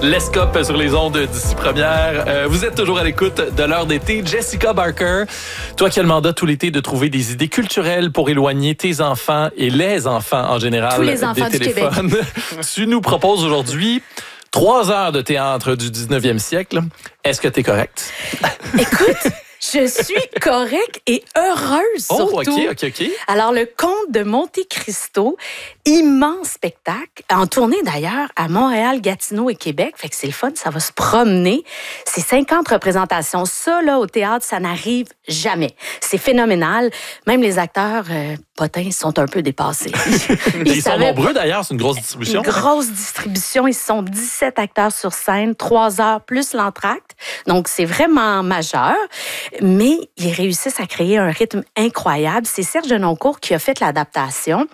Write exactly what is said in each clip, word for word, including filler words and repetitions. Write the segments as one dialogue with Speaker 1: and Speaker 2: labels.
Speaker 1: L'Escope sur les ondes d'ici première. Euh, vous êtes toujours à l'écoute de l'heure d'été. Jessica Barker, toi qui as le mandat tout l'été de trouver des idées culturelles pour éloigner tes enfants et les enfants en général
Speaker 2: Tous les enfants
Speaker 1: des
Speaker 2: du
Speaker 1: téléphones.
Speaker 2: Québec.
Speaker 1: Tu nous proposes aujourd'hui trois heures de théâtre du dix-neuvième siècle. Est-ce que tu es correcte?
Speaker 2: Écoute, je suis correcte et heureuse
Speaker 1: Oh,
Speaker 2: surtout.
Speaker 1: OK, OK, OK.
Speaker 2: Alors, le Comte de Monte Cristo, immense spectacle, en tournée d'ailleurs à Montréal, Gatineau et Québec. Fait que c'est le fun, ça va se promener. C'est cinquante représentations. Ça, là, au théâtre, ça n'arrive jamais. C'est phénoménal. Même les acteurs euh, potins sont un peu dépassés.
Speaker 1: Ils, Ils sont savaient... nombreux d'ailleurs, c'est une grosse distribution.
Speaker 2: Une grosse distribution. Ils sont dix-sept acteurs sur scène, trois heures plus l'entracte. Donc, c'est vraiment majeur. Mais ils réussissent à créer un rythme incroyable. C'est Serge Denoncourt qui a fait l'adaptation.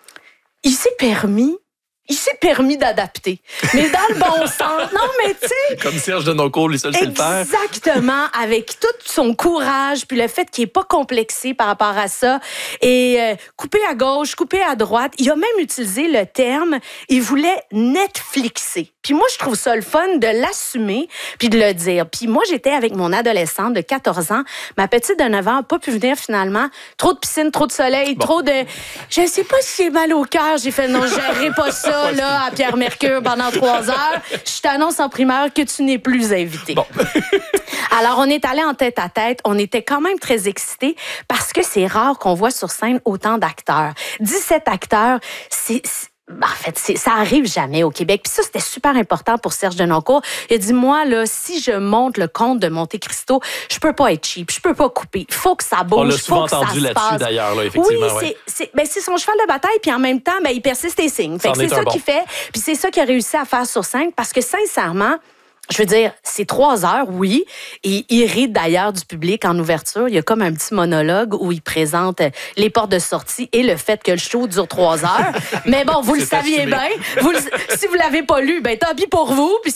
Speaker 2: Il s'est permis, il s'est permis d'adapter. Mais dans le bon sens. Non, mais tu sais...
Speaker 1: Comme Serge Denoncourt, lui seul sait le faire.
Speaker 2: Exactement. Avec tout son courage, puis le fait qu'il n'est pas complexé par rapport à ça. Et euh, coupé à gauche, coupé à droite. Il a même utilisé le terme, il voulait Netflixer. Puis moi, je trouve ça le fun de l'assumer puis de le dire. Puis moi, j'étais avec mon adolescente de quatorze ans. Ma petite de neuf ans n'a pas pu venir finalement. Trop de piscine, trop de soleil, bon. trop de... Je sais pas si j'ai mal au cœur. J'ai fait, non, je gérerai pas ça là, à Pierre-Mercure pendant trois heures. Je t'annonce en primeur que tu n'es plus invité.
Speaker 1: Bon.
Speaker 2: Alors, on est allé en tête à tête. On était quand même très excités parce que c'est rare qu'on voit sur scène autant d'acteurs. dix-sept acteurs, c'est... En fait, c'est, ça arrive jamais au Québec. Puis ça, c'était super important pour Serge Denoncourt. Il a dit, moi, là, si je monte le Comte de Monte Cristo, je peux pas être cheap, je peux pas couper. Il faut que ça bouge.
Speaker 1: On l'a souvent
Speaker 2: faut que
Speaker 1: entendu
Speaker 2: ça
Speaker 1: là-dessus,
Speaker 2: passe.
Speaker 1: d'ailleurs, là, effectivement.
Speaker 2: Oui,
Speaker 1: ouais.
Speaker 2: c'est, c'est, ben, c'est son cheval de bataille, puis en même temps, ben, il persiste et signe. Fait que c'est ça bon. qu'il fait. Puis c'est ça qu'il a réussi à faire sur scène, parce que sincèrement, je veux dire, c'est trois heures, oui. Et il rit d'ailleurs du public en ouverture. Il y a comme un petit monologue où il présente les portes de sortie et le fait que le show dure trois heures. Mais bon, vous le saviez bien. Vous le, si vous l'avez pas lu, ben tant pis pour vous. Puis